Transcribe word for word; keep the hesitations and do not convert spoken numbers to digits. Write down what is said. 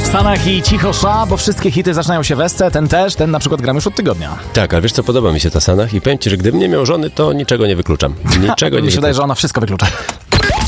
Stanach i Cicho Sza, bo wszystkie hity zaczynają się w esce, ten też, ten na przykład gram już od tygodnia. Tak, ale wiesz co, podoba mi się ta Sanach i powiem ci, że gdybym nie miał żony, to niczego nie wykluczam. Niczego nie Mi się wykluczam. wydaje, że ona wszystko wyklucza.